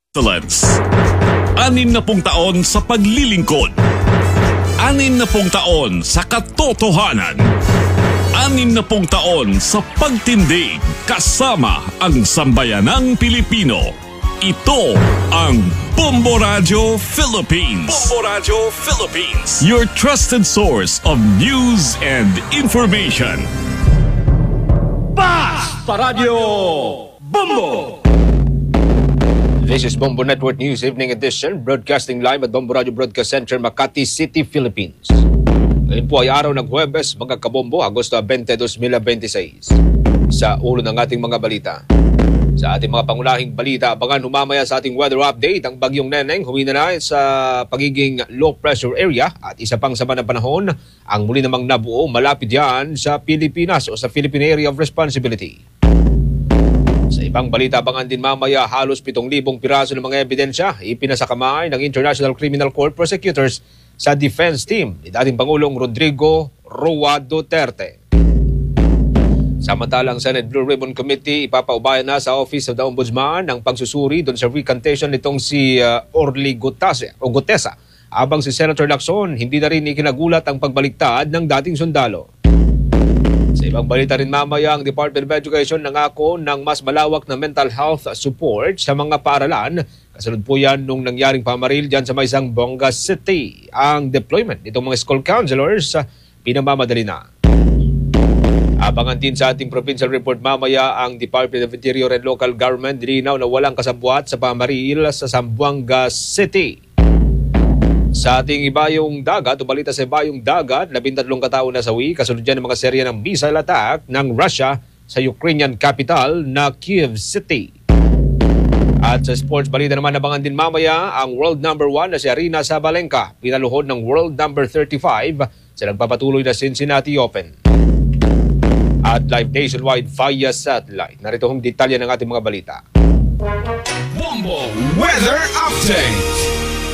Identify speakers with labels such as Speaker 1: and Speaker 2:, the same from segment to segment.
Speaker 1: Excellence. 60 taon sa paglilingkod. 60 taon sa katotohanan. 60 taon sa pagtindig kasama ang sambayanang Pilipino. Ito ang Bombo Radio Philippines. Bombo Radio Philippines. Your trusted source of news and information.
Speaker 2: Basta Radio Bombo!
Speaker 3: This is Bombo Network News Evening Edition, broadcasting live at Bombo Radio Broadcast Center, Makati City, Philippines. Ngayon po ay araw ng Huwebes, mga kabombo, Agosto 20, 2026. Sa ulo ng ating mga balita. Sa ating mga pangunahing balita, abangan humamaya sa ating weather update ang bagyong Neneng humina na sa pagiging low pressure area at isa pang sama ng panahon ang muli namang nabuo malapit yan sa Pilipinas o sa Philippine Area of Responsibility. Sa ibang balita, abangan din mamaya halos 7,000 piraso ng mga ebidensya ipinasakamay ng International Criminal Court prosecutors sa defense team ni dating Pangulong Rodrigo Roa Duterte. Samantalang Senate Blue Ribbon Committee ipapaubayan na sa Office of the Ombudsman ang pagsusuri doon sa recantation nitong si Orly Gutesa. Habang si Senator Lacson, hindi na rin ikinagulat ang pagbaliktad ng dating sundalo. Sa ibang balita rin mamaya, ang Department of Education nangako ng mas malawak na mental health support sa mga paaralan. Kasunod po yan nung nangyaring pamaril dyan sa may Zamboanga City. Ang deployment nitong mga school counselors pinamamadali na. Abangan din sa ating provincial report mamaya ang Department of Interior and Local Government dilinaw na walang kasabwat sa pamaril sa Zamboanga City. Sa ating ibayong dagat, balita sa ibayong dagat, 13 katao nasawi kasunod dyan ng mga serya ng missile attack ng Russia sa Ukrainian capital na Kyiv City. At sa sports balita naman, abangan din mamaya ang world number 1 na si Aryna Sabalenka, pinaluhod ng world number 35 sa nagpapatuloy na Cincinnati Open. At live nationwide via satellite. Narito ang detalye ng ating mga balita.
Speaker 2: Bombo Weather Update!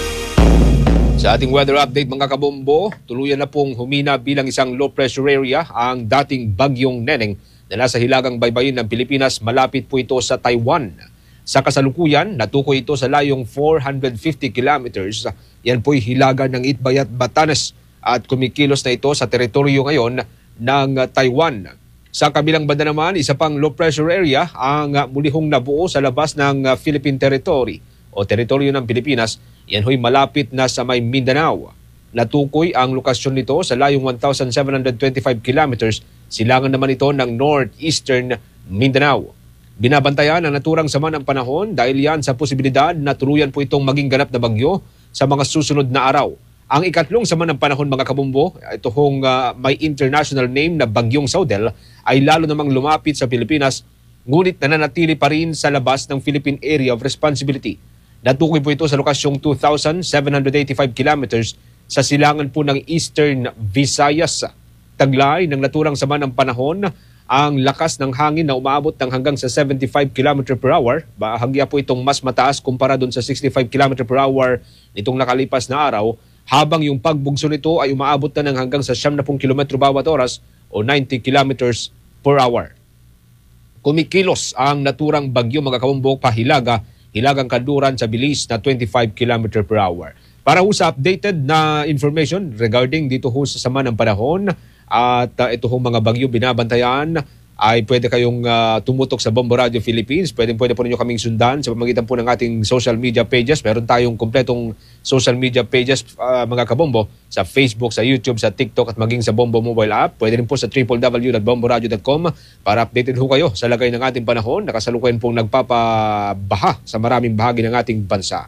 Speaker 3: Sa ating weather update mga kabombo, tuluyan na pong humina bilang isang low pressure area ang dating bagyong Neneng na nasa hilagang baybayin ng Pilipinas. Malapit po ito sa Taiwan. Sa kasalukuyan, natukoy ito sa layong 450 kilometers. Yan po'y hilaga ng Itbayat, Batanes at kumikilos na ito sa teritoryo ngayon ng Taiwan. Sa kabilang banda naman, isa pang low pressure area ang mulihong nabuo sa labas ng Philippine Territory o teritoryo ng Pilipinas. Yan ho'y malapit na sa may Mindanao. Natukoy ang lokasyon nito sa layong 1,725 kilometers. Silangan naman ito ng northeastern Mindanao. Binabantayan ang naturang sama ng panahon dahil yan sa posibilidad na tuluyan po itong maging ganap na bagyo sa mga susunod na araw. Ang ikatlong sama ng panahon mga kabumbo, ito hong may international name na Bagyong Saudel, ay lalo namang lumapit sa Pilipinas, ngunit nananatili pa rin sa labas ng Philippine Area of Responsibility. Natukoy po ito sa lokasyong 2,785 kilometers sa silangan po ng Eastern Visayas. Taglay ng naturang sama ng panahon ang lakas ng hangin na umaabot ng hanggang sa 75 km per hour. Bahagya po itong mas mataas kumpara dun sa 65 km per hour nitong nakalipas na araw, habang yung pagbugso nito ay umaabot na ng hanggang sa 70 km bawat oras o 90 km per hour. Kumikilos ang naturang bagyo mga kabumbok hilagang kanluran sa bilis na 25 km per hour. Para ho sa updated na information regarding dito ho sa sama ng panahon at ito ho mga bagyo binabantayan, ay pwede kayong tumutok sa Bombo Radio Philippines. Pwede po ninyo kaming sundan sa pamamagitan po ng ating social media pages. Meron tayong kompletong social media pages mga kabombo sa Facebook, sa YouTube, sa TikTok at maging sa Bombo mobile app. Pwede rin po sa www.bomboradio.com para updated ho kayo sa lagay ng ating panahon. Nakasalukuyan pong nagpapabaha sa maraming bahagi ng ating bansa.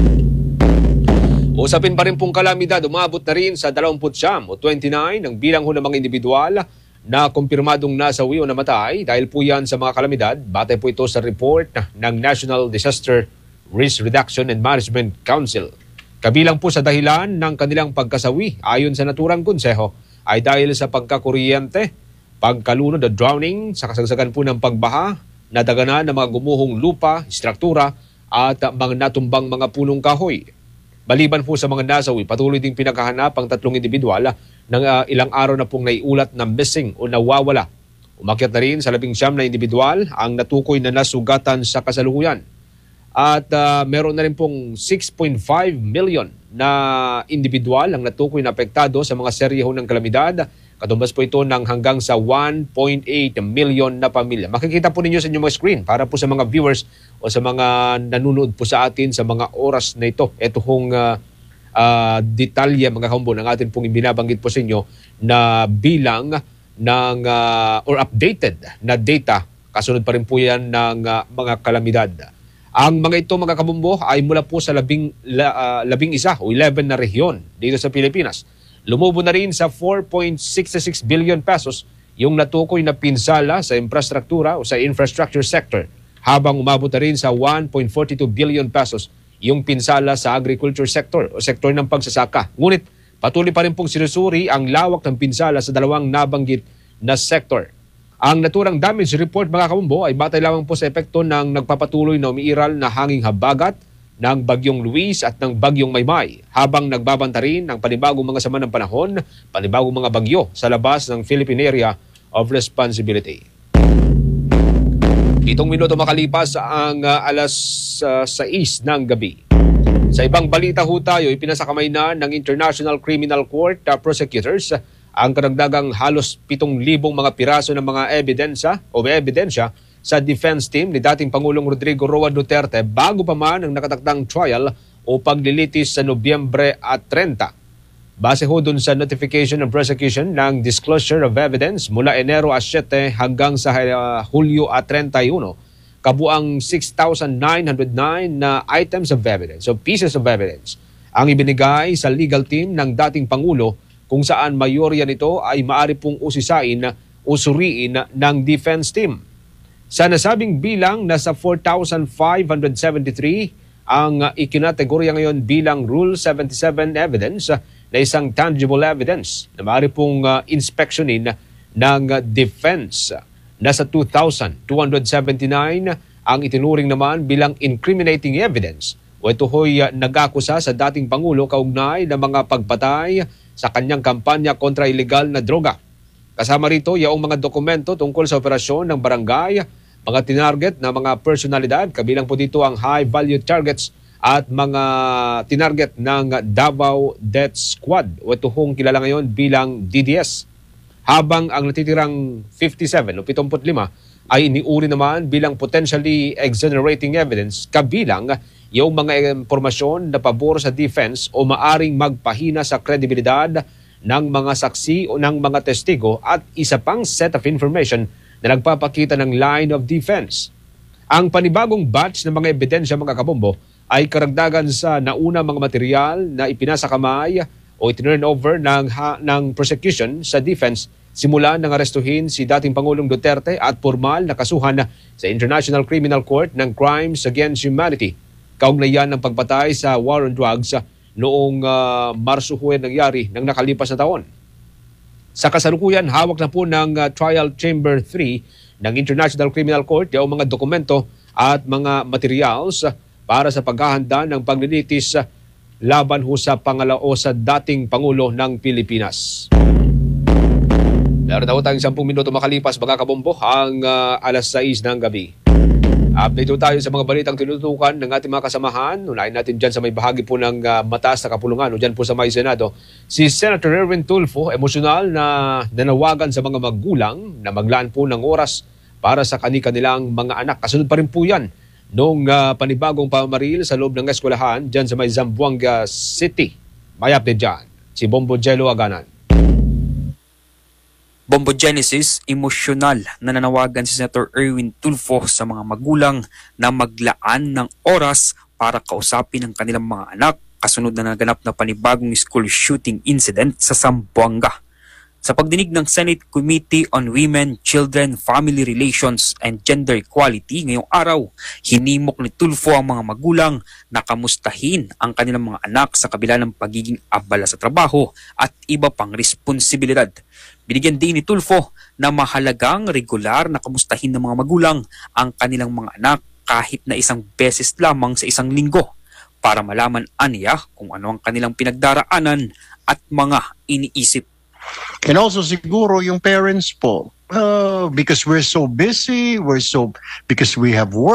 Speaker 3: Usapin pa rin pong kalamidad, umabot na rin sa 29 o 29 ang bilang ho ng mga individual na kumpirmadong nasawi o namatay dahil po yan sa mga kalamidad. Batay po ito sa report ng National Disaster Risk Reduction and Management Council. Kabilang po sa dahilan ng kanilang pagkasawi ayon sa naturang konseho ay dahil sa pagkakuryente, pagkalunod o drowning, sa kasagsagan po ng pagbaha, nadaganan ng mga gumuhong lupa, struktura at mga natumbang mga punong kahoy. Maliban po sa mga nasawi, patuloy ding pinaghahanap ang 3 individual ng ilang araw na pong naiulat na missing o nawawala. Umakyat na rin sa 19 na individual ang natukoy na nasugatan sa kasalukuyan. At meron na rin pong 6.5 million na individual ang natukoy na apektado sa mga serye ng kalamidad. Katumbas po ito ng hanggang sa 1.8 million na pamilya. Makikita po ninyo sa inyong mga screen para po sa mga viewers o sa mga nanonood po sa atin sa mga oras na ito. Ito hong detalye mga kambo ng atin pong binabanggit po sa inyo na bilang ng or updated na data. Kasunod pa rin po yan ng mga kalamidad. Ang mga ito mga kabumbo ay mula po sa 11 o 11 na rehiyon dito sa Pilipinas. Lumubo na rin sa 4.66 billion pesos yung natukoy na pinsala sa infrastruktura o sa infrastructure sector, habang umabot na rin sa 1.42 billion pesos yung pinsala sa agriculture sector o sektor ng pagsasaka. Ngunit patuloy pa rin pong sinusuri ang lawak ng pinsala sa dalawang nabanggit na sektor. Ang naturang damage report mga kabumbo ay batay lamang po sa epekto ng nagpapatuloy na umiiral na hanging habagat ng Bagyong Luis at ng Bagyong Maymay, habang nagbabanta rin ng panibagong mga sama ng panahon, panibagong mga bagyo sa labas ng Philippine Area of Responsibility. 7 minuto makalipas ang alas 6 ng gabi. Sa ibang balita ho tayo, ipinasakamay na ng International Criminal Court prosecutors ang karagdagang halos 7,000 mga piraso ng mga ebidensya sa defense team ni dating Pangulong Rodrigo Roa Duterte bago pa man ang nakatakdang trial o paglilitis sa Nobyembre 30. Base ho dun sa notification ng prosecution ng disclosure of evidence mula Enero 7 hanggang sa Hulyo 31, kabuang 6,909 na items of evidence o pieces of evidence ang ibinigay sa legal team ng dating Pangulo, kung saan mayorya nito ay maaari pong usisain o suriin ng defense team. Sa nasabing bilang, nasa 4,573 ang ikinategorya ngayon bilang Rule 77 evidence na isang tangible evidence na maaari pong inspeksyonin ng defense. Nasa 2,279 ang itinuring naman bilang incriminating evidence o ito ho'y nag-akusa sa dating Pangulo kaugnay ng mga pagpatay sa kanyang kampanya kontra ilegal na droga. Kasama rito yaong mga dokumento tungkol sa operasyon ng barangay, mga tinarget na mga personalidad, kabilang po dito ang high-value targets at mga tinarget ng Davao Death Squad o ito hong kilala ngayon bilang DDS. Habang ang natitirang 57 o 75 ay iniuri naman bilang potentially exonerating evidence, kabilang yung mga impormasyon na pabor sa defense o maaring magpahina sa kredibilidad ng mga saksi o ng mga testigo at isa pang set of information na nagpapakita ng line of defense. Ang panibagong batch ng mga ebidensya mga kabombo ay karagdagan sa nauna mga material na ipinasakamay o itinurn over ng prosecution sa defense simula nang arestuhin si dating Pangulong Duterte at formal na kasuhan sa International Criminal Court ng Crimes Against Humanity. Kaugnayan ng pagpatay sa war on drugs noong Marso nangyari ng nakalipas na taon. Sa kasalukuyan, hawak na po ng Trial Chamber 3 ng International Criminal Court yung mga dokumento at mga materials para sa paghahanda ng paglilitis laban ho sa pangalao sa dating Pangulo ng Pilipinas. Meron na ho tayong 10 minuto makalipas mga kabombo ang alas 6 ng gabi. Update tayo sa mga balitang tinutukan ng ating mga kasamahan. Unahin natin dyan sa may bahagi po ng mataas na kapulungan o dyan po sa may Senado. Si Senator Erwin Tulfo, emosyonal na nanawagan sa mga magulang na maglaan po ng oras para sa kanilang mga anak. Kasunod pa rin po yan noong panibagong pamaril sa loob ng eskwelahan dyan sa may Zamboanga City. May update dyan. Si Bombo Jello Aganan.
Speaker 4: Bombo Genesis, emosyonal na nanawagan si Senator Erwin Tulfo sa mga magulang na maglaan ng oras para kausapin ang kanilang mga anak kasunod na naganap na panibagong school shooting incident sa Zamboanga. Sa pagdinig ng Senate Committee on Women, Children, Family Relations and Gender Equality ngayong araw, hinimok ni Tulfo ang mga magulang na kamustahin ang kanilang mga anak sa kabila ng pagiging abala sa trabaho at iba pang responsibilidad. Binigyan din ni Tulfo na mahalagang regular na kamustahin ng mga magulang ang kanilang mga anak kahit na isang beses lamang sa isang linggo para malaman aniya kung ano ang kanilang pinagdaraanan at mga iniisip.
Speaker 5: And also siguro yung parents po, because we're so busy, because we have work,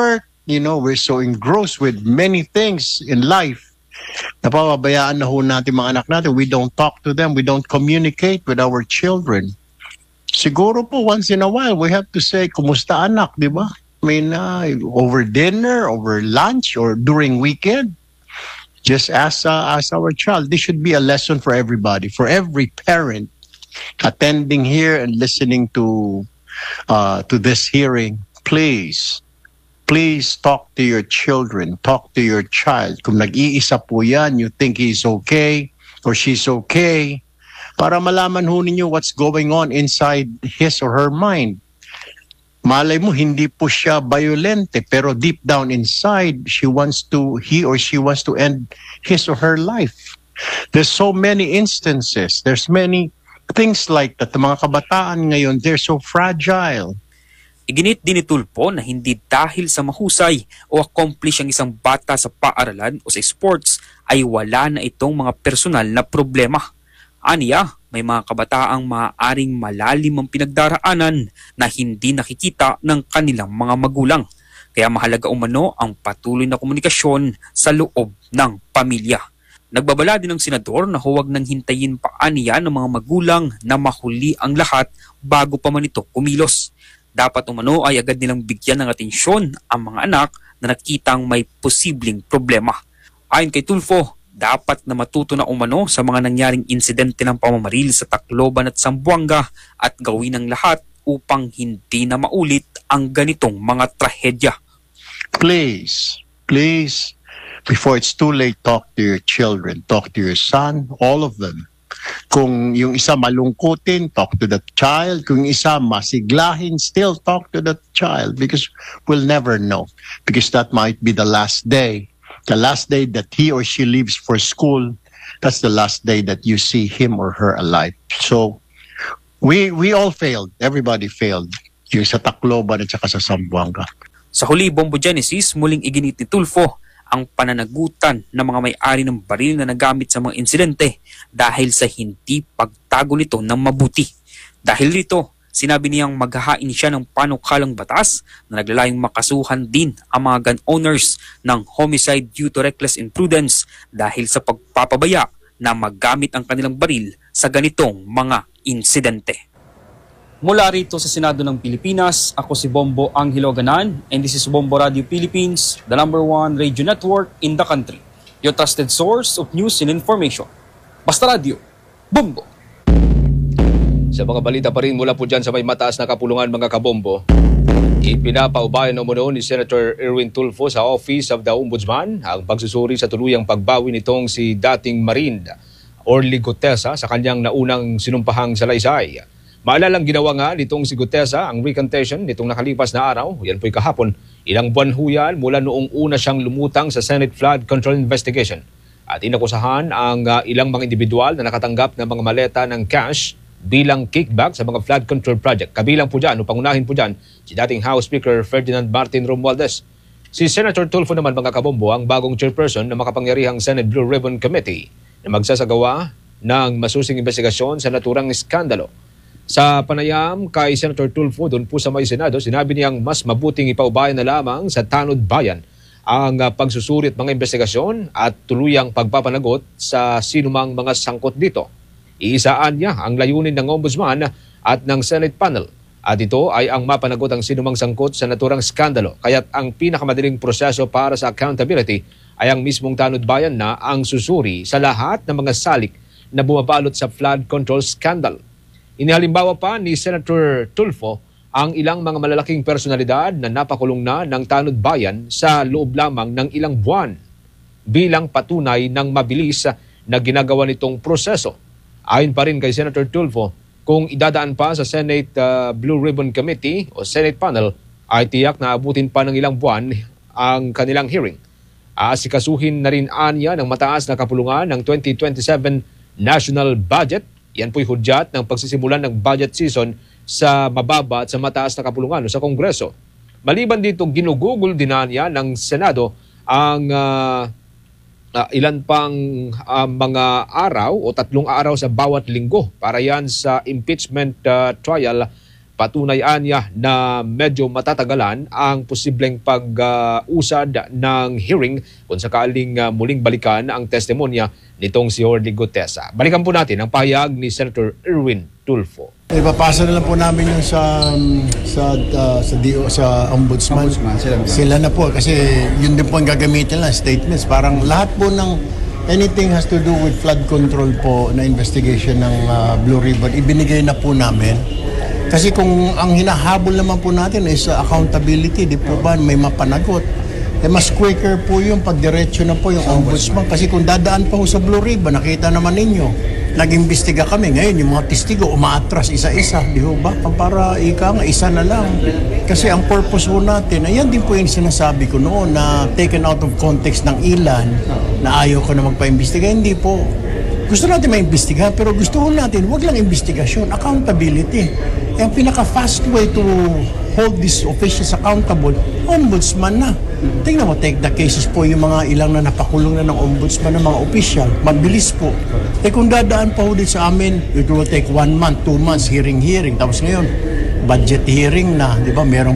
Speaker 5: we're so engrossed with many things in life. Napapabayaan na ho natin mga anak natin. We don't talk to them. We don't communicate with our children. Siguro po, once in a while, we have to say, kumusta anak, di ba? I mean, over dinner, over lunch, or during weekend. Just ask our child. This should be a lesson for everybody, for every parent attending here and listening to this hearing. Please talk to your children. Talk to your child. Kung nag-iisa po yan, you think he's okay or she's okay, para malaman ho ninyo what's going on inside his or her mind. Malay mo, hindi po siya violente, pero deep down inside, he or she wants to end his or her life. There's so many instances. There's many things like that. The mga kabataan ngayon, they're so fragile.
Speaker 4: Iginit din ni Tulfo na hindi dahil sa mahusay o accomplish ang isang bata sa paaralan o sa sports ay wala na itong mga personal na problema. Aniya, may mga kabataang maaaring malalim ang pinagdaraanan na hindi nakikita ng kanilang mga magulang. Kaya mahalaga umano ang patuloy na komunikasyon sa loob ng pamilya. Nagbabala din ng senador na huwag nang hintayin pa aniya ng mga magulang na mahuli ang lahat bago pa man ito kumilos. Dapat umano ay agad nilang bigyan ng atensyon ang mga anak na nakitang may posibleng problema. Ayon kay Tulfo, dapat na matuto na umano sa mga nangyaring insidente ng pamamaril sa Tacloban at Zamboanga at gawin ang lahat upang hindi na maulit ang ganitong mga trahedya.
Speaker 5: Please, before it's too late, talk to your children. Talk to your son, all of them. Kung yung isa malungkutin, talk to the child. Kung yung isa masiglahin, still talk to the child, because we'll never know. Because that might be the last day. The last day that he or she leaves for school, that's the last day that you see him or her alive. So, we all failed. Everybody failed. Yung sa Tacloban at saka sa Zamboanga.
Speaker 4: Sa huli, Bombo Genesis, muling iginit ni Tulfo ang pananagutan ng mga may-ari ng baril na nagamit sa mga insidente dahil sa hindi pagtago nito ng mabuti. Dahil dito, sinabi niyang maghahain siya ng panukalang batas na naglalayong makasuhan din ang mga gun owners ng homicide due to reckless imprudence dahil sa pagpapabaya na magamit ang kanilang baril sa ganitong mga insidente. Mula rito sa Senado ng Pilipinas, ako si Bombo Angelo Ganan, and this is Bombo Radio Philippines, the #1 radio network in the country. Your trusted source of news and information. Basta Radio, Bombo!
Speaker 3: Sa mga balita pa rin mula po dyan sa may mataas na kapulungan mga kabombo, ipinapaubayan umano ni Senator Erwin Tulfo sa Office of the Ombudsman ang pagsusuri sa tuluyang pagbawi nitong si dating Marine Orly Gutesa sa kanyang naunang sinumpahang salaysay. Maalalang ginawa nga nitong si Gutesa ang recantation nitong nakalipas na araw, yan po'y kahapon, ilang buwan huyan mula noong una siyang lumutang sa Senate Flood Control Investigation. At inakusahan ang ilang mga individual na nakatanggap ng mga maleta ng cash bilang kickback sa mga flood control project. Kabilang po dyan, o pangunahin po dyan, si dating House Speaker Ferdinand Martin Romualdez. Si Senator Tulfo naman mga kabombo ang bagong chairperson ng makapangyarihang Senate Blue Ribbon Committee na magsasagawa ng masusing investigasyon sa naturang iskandalo. Sa panayam kay Senator Tulfo doon po sa may Senado, sinabi niyang mas mabuting ipaubayan na lamang sa tanod bayan ang pagsusuri at mga investigasyon at tuluyang pagpapanagot sa sinumang mga sangkot dito. Iisaan niya ang layunin ng Ombudsman at ng Senate panel at ito ay ang mapanagot ang sinumang sangkot sa naturang skandalo. Kaya't ang pinakamadaling proseso para sa accountability ay ang mismong tanod bayan na ang susuri sa lahat ng mga salik na bumabalot sa flood control scandal. Inihalimbawa pa ni Senator Tulfo ang ilang mga malalaking personalidad na napakulong na ng tanod bayan sa loob lamang ng ilang buwan bilang patunay ng mabilis na ginagawa nitong proseso. Ayon pa rin kay Senator Tulfo, kung idadaan pa sa Senate Blue Ribbon Committee o Senate panel, ay tiyak na abutin pa ng ilang buwan ang kanilang hearing. Aasikasuhin na rin anya ng mataas na kapulungan ng 2027 national budget. Yan po'y hudyat ng pagsisimulan ng budget season sa mababa at sa mataas na kapulungan o sa Kongreso. Maliban dito, ginugugol din niya ng Senado ang ilan pang mga araw o 3 araw sa bawat linggo para yan sa impeachment trial Patunayaan niya na medyo matatagalan ang posibleng pag-usad ng hearing kung sakaling muling balikan ang testimonya nitong si Orly Gutesa. Balikan po natin ang pahayag ni Senator Erwin Tulfo.
Speaker 6: Ipapasa na lang po namin yung sa ombudsman. Sila na po kasi yun din po ang gagamitin lang, statements. Parang lahat po ng anything has to do with flood control po na investigation ng Blue Ribbon, ibinigay na po namin. Kasi kung ang hinahabol naman po natin is accountability, di po ba may mapanagot. Mas quicker po yung pagdiretso na po yung ombudsman. Kasi kung dadaan pa po sa Blue Ribbon, nakita naman ninyo, nag-imbestiga kami. Ngayon, yung mga testigo, umaatras isa-isa. Di ba? Para isa na lang. Kasi ang purpose po natin, ayan din po yung sinasabi ko noon na taken out of context ng ilan, na ayaw ko na magpa-imbestiga. Hindi po. Gusto natin maimbestiga, pero gusto ko natin, wag lang investigasyon, accountability. Ang pinaka-fast way to hold these officials accountable, ombudsman na. Tingnan mo, take the cases po yung mga ilang na napakulong na ng ombudsman ng mga official. Mabilis po. Kung dadaan pa ulit sa amin, it will take 1 month, 2 months, hearing. Tapos ngayon, budget hearing na, di ba? Meron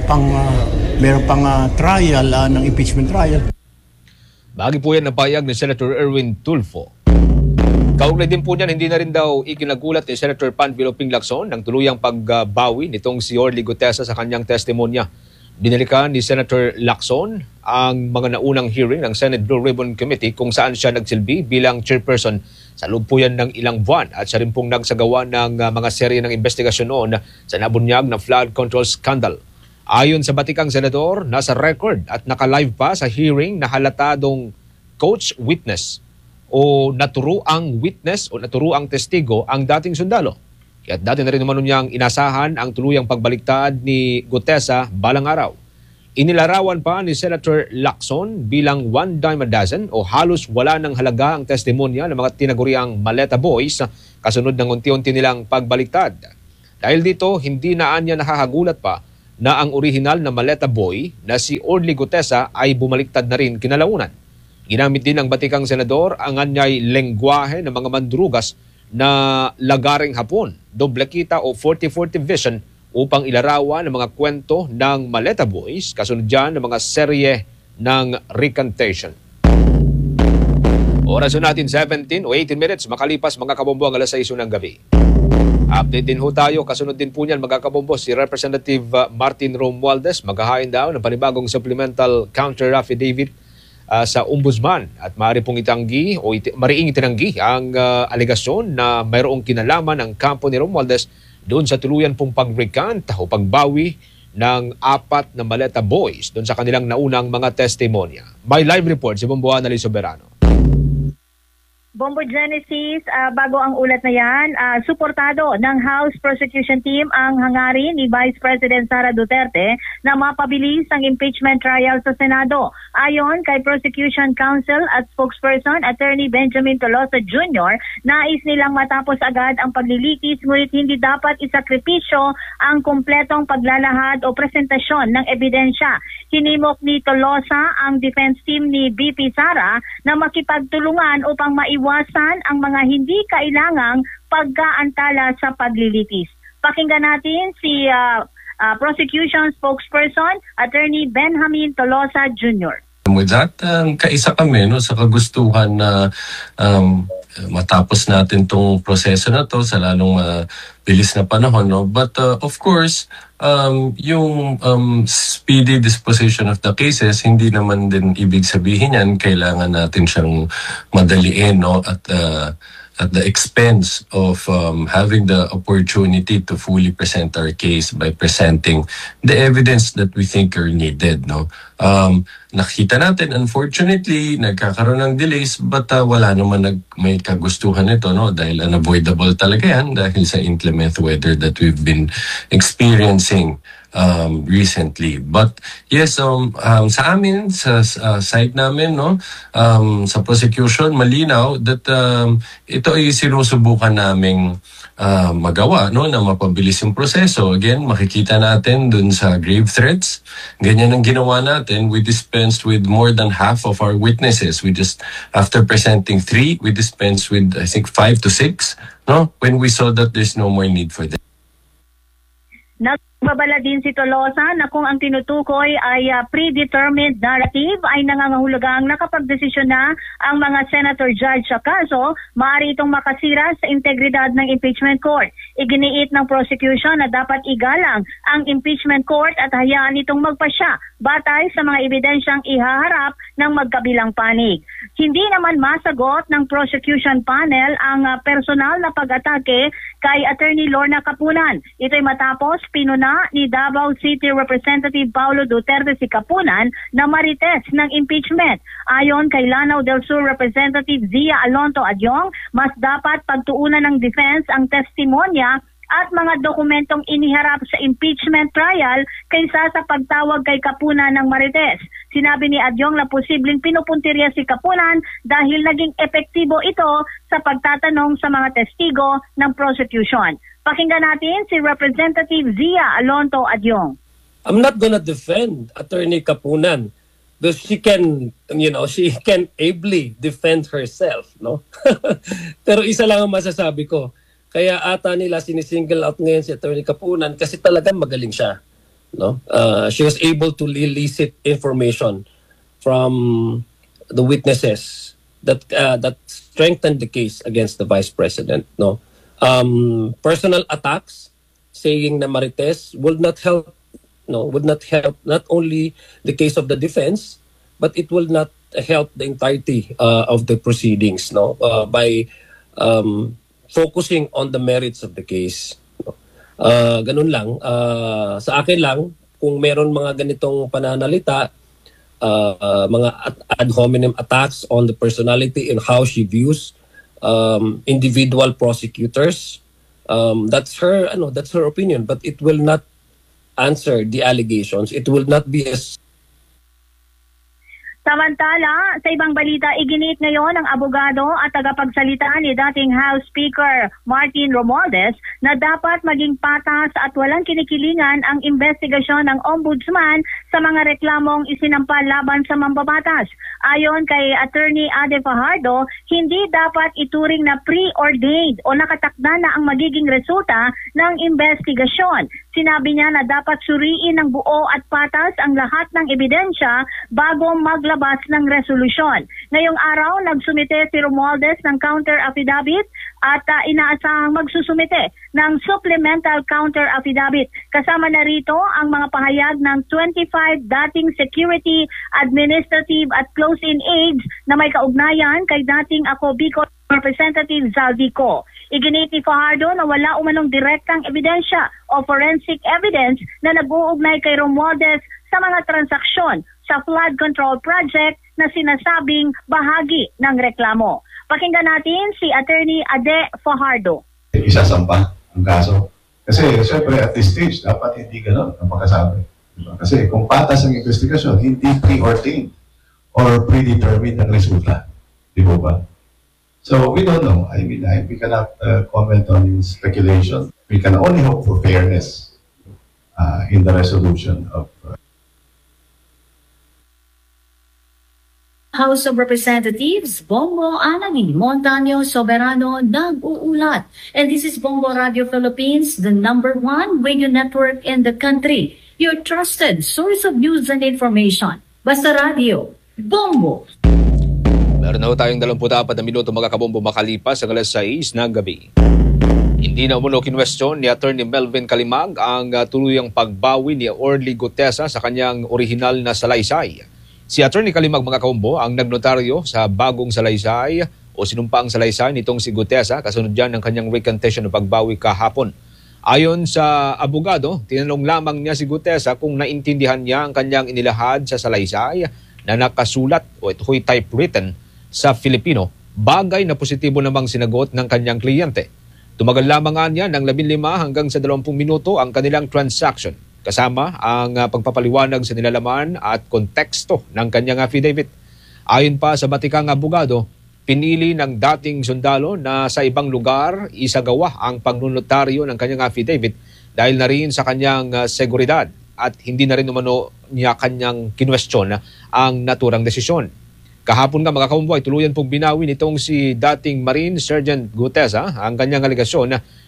Speaker 6: pang trial, ng impeachment trial.
Speaker 3: Bahagi po yan ng pahayag ni Senator Erwin Tulfo. Kaugnay din po niyan, hindi na rin daw ikinagulat ni Senator Panfilo Ping Lacson ng tuluyang pagbawi nitong si Orly Gutesa sa kanyang testimonya. Binalikan ni Senator Lacson ang mga naunang hearing ng Senate Blue Ribbon Committee kung saan siya nagsilbi bilang chairperson sa loob po yan ng ilang buwan at siya rin pong nagsagawa ng mga serye ng investigasyon noon sa nabunyag na flood control scandal. Ayon sa batikang senador, nasa record at naka-live pa sa hearing na halatadong coach witness o naturuang witness o naturuang testigo ang dating sundalo. Kaya dati na rin naman niyang inasahan ang tuluyang pagbaliktad ni Gutesa balang araw. Inilarawan pa ni Senator Lacson bilang one dime a dozen o halos wala ng halaga ang testimonya ng mga tinaguriang Maleta Boys kasunod ng unti-unti nilang pagbaliktad. Dahil dito, hindi na niya nakahagulat pa na ang orihinal na Maleta Boy na si Orly Gutesa ay bumaliktad na rin kinalaunan. Ginamit din ng batikang senador ang anyay lengguwahe ng mga mandrugas na lagaring hapon, doble kita o 40-40 vision upang ilarawan ng mga kwento ng Maleta Boys kasunod dyan ng mga serye ng recantation. Oras natin 17 o 18 minutes makalipas mga kabombo ang alas 6 ng gabi. Update din ho tayo, kasunod din po niyan mga kabombo si Representative Martin Romualdez maghahain daw ng panibagong supplemental counter affidavit sa ombudsman at maaari pong itanggi o mariing itinanggi ang alegasyon na mayroong kinalaman ang kampo ni Romualdez doon sa tuluyan pong pag-recant o pagbawi ng 4 na Maleta Boys doon sa kanilang naunang mga testimonya. May live report si Bombo Annalise Soberano.
Speaker 7: Bombo Genesis, bago ang ulat na yan, suportado ng House Prosecution Team ang hangarin ni Vice President Sara Duterte na mapabilis ang impeachment trial sa Senado. Ayon kay Prosecution Counsel at Spokesperson Attorney Benjamin Tolosa Jr., nais nilang matapos agad ang paglilitis ngunit hindi dapat isakripisyo ang kumpletong paglalahad o presentasyon ng ebidensya. Hinimok ni Tolosa ang defense team ni VP Sara na makipagtulungan upang maiwasan ang mga hindi kailangang pagkaantala sa paglilitis. Pakinggan natin si prosecution spokesperson Attorney Benjamin Tolosa Jr.
Speaker 8: With that, kaisa kami sa kagustuhan na matapos natin tong proseso na to sa lalong bilis na panahon. No? But of course, yung speedy disposition of the cases, hindi naman din ibig sabihin yan, kailangan natin siyang madaliin at the expense of having the opportunity to fully present our case by presenting the evidence that we think are needed. No? Nakita natin, unfortunately, nagkakaroon ng delays but wala naman may kagustuhan ito, no? Dahil unavoidable talaga yan dahil sa inclement weather that we've been experiencing recently. But yes, sa amin, sa side namin, no, sa prosecution, malinaw that ito ay sinusubukan naming magawa, no, na mapabilis yung proseso. Again, makikita natin dun sa grave threats. Ganyan ang ginawa natin. We dispensed with more than half of our witnesses. We just, after presenting 3, we dispensed with, I think, 5 to 6, no, when we saw that there's no more need for them.
Speaker 7: Nagbabala din si Tolosa na kung ang tinutukoy ay predetermined narrative ay nangangahulugang nakapagdesisyon na ang mga senator judge sa kaso, maaari itong makasira sa integridad ng impeachment court. Iginiit ng prosecution na dapat igalang ang impeachment court at hayaan itong magpasya batay sa mga ebidensyang ihaharap ng magkabilang panig. Hindi naman masagot ng prosecution panel ang personal na pag-atake kay Attorney Lorna Kapunan. Ito'y matapos pinuna ni Davao City Representative Paulo Duterte si Kapunan na marites ng impeachment. Ayon kay Lanao del Sur Representative Zia Alonto Adyong, mas dapat pagtuunan ng defense ang testimonya at mga dokumentong iniharap sa impeachment trial kaysa sa pagtawag kay Kapunan ng marites. Sinabi ni Adyong na posibleng pinupuntirya si Kapunan dahil naging epektibo ito sa pagtatanong sa mga testigo ng prosecution. Pakinggan natin si Representative Zia Alonto Adyong.
Speaker 9: I'm not gonna defend Attorney Kapunan because she can ably defend herself, no? Pero isa lang ang masasabi ko. Kaya ata nila sinisingle out ngayon si Attorney Kapunan kasi talagang magaling siya, no? She was able to elicit information from the witnesses that strengthened the case against the Vice President, no? Personal attacks saying na marites would not help not only the case of the defense, but it will not help the entirety of the proceedings, no? By focusing on the merits of the case. Ganun lang. Sa akin lang, kung meron mga ganitong pananalita, mga ad hominem attacks on the personality and how she views individual prosecutors, that's her opinion, but it will not answer the allegations. It will not be as
Speaker 7: Samantala, sa ibang balita, iginiit ngayon ng abogado at tagapagsalita ni dating House Speaker Martin Romualdez na dapat maging patas at walang kinikilingan ang investigasyon ng Ombudsman sa mga reklamong isinampa laban sa mambabatas. Ayon kay Attorney Ade Fajardo, hindi dapat ituring na preordained o nakatakda na ang magiging resulta ng investigasyon. Sinabi niya na dapat suriin ng buo at patas ang lahat ng ebidensya bago maglabas ng resolusyon. Ngayong araw, nagsumite si Romualdez ng counter affidavit at inaasahang magsusumite ng supplemental counter affidavit. Kasama na rito ang mga pahayag ng 25 dating security, administrative at close-in aides na may kaugnayan kay dating Ako Bicol Representative Zaldico. Iginiit ni Fajardo na wala umanong direktang ebidensya o forensic evidence na nag-uugnay kay Romualdez sa mga transaksyon sa flood control project na sinasabing bahagi ng reklamo. Pakinggan natin si Attorney Ade Fajardo.
Speaker 10: Isasampa ang kaso. Kasi siyempre at this stage, dapat hindi gano'n ang pagkasabi. Diba? Kasi kung patas ang investigasyon, hindi preordained or predetermined ang resulta. Di ba? So we don't know. I mean, we cannot comment on speculation. We can only hope for fairness in the resolution of
Speaker 11: House of Representatives, Bongo Anani Montaño Soberano nag-uulat. And this is Bongo Radio Philippines, the #1 radio network in the country. Your trusted source of news and information. Basta Radio, Bongo.
Speaker 3: Meron na tayong 24 na minuto mga kabombo makalipas ang alas 6 ng gabi. Hindi na umuno kinwestiyon ni Attorney Melvin Kalimag ang tuluyang pagbawi ni Orly Gutesa sa kanyang orihinal na salaysay. Si Attorney Kalimag mga kabombo ang nagnotaryo sa bagong salaysay o sinumpaang salaysay nitong si Gutesa kasunod dyan ng kanyang recantation ng pagbawi kahapon. Ayon sa abogado, tinanong lamang niya si Gutesa kung naintindihan niya ang kanyang inilahad sa salaysay na nakasulat o ito'y typewritten sa Filipino, bagay na positibo namang sinagot ng kanyang kliyente. Tumagal lamang niya ng 15 hanggang sa 20 minuto ang kanilang transaction, kasama ang pagpapaliwanag sa nilalaman at konteksto ng kanyang affidavit. Ayon pa sa batikang abogado, pinili ng dating sundalo na sa ibang lugar isagawa ang pagnunotaryo ng kanyang affidavit dahil na rin sa kanyang seguridad at hindi na rin umano niya kanyang kinwestiyon ang naturang desisyon. Kahapon nga mga kabombo ay tuluyan pong binawi nitong si dating Marine Sergeant Gutesa ang kanyang aligasyon